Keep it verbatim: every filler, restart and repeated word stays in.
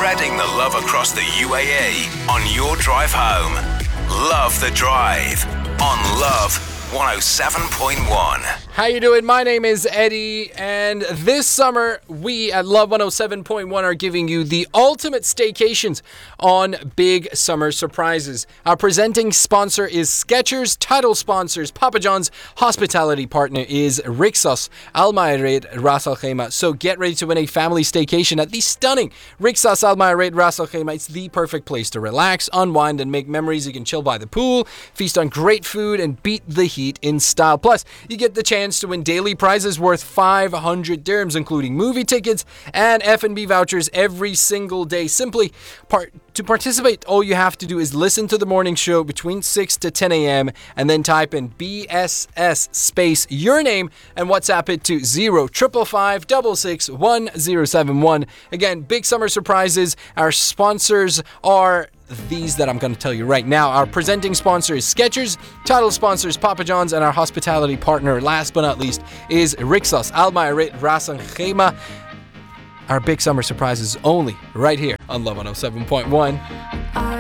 Spreading the love across the U A E on your drive home. Love the Drive on Love one oh seven point one. How you doing? My name is Eddie, and this summer we at Love one oh seven point one are giving you the ultimate staycations on Big Summer Surprises. Our presenting sponsor is Skechers, title sponsors Papa John's, hospitality partner is Rixos, Al Mayred, Ras Al Khaimah. So get ready to win a family staycation at the stunning Rixos Al Mayred, Ras Al Khaimah. It's the perfect place to relax, unwind, and make memories. You can chill by the pool, feast on great food, and beat the heat in style. Plus, you get the chance to win daily prizes worth five hundred dirhams, including movie tickets and F and B vouchers every single day. Simply, part to participate, all you have to do is listen to the morning show between six to ten a.m. and then type in B S S space your name and WhatsApp it to zero triple five double six one zero seven one. Again, Big Summer Surprises. Our sponsors are these that I'm going to tell you right now. Our presenting sponsor is Skechers, title sponsors Papa John's, and our hospitality partner, last but not least, is Rixos, Al Mayred, Ras Al Khaimah. Our Big Summer Surprises only right here on Love one oh seven point one.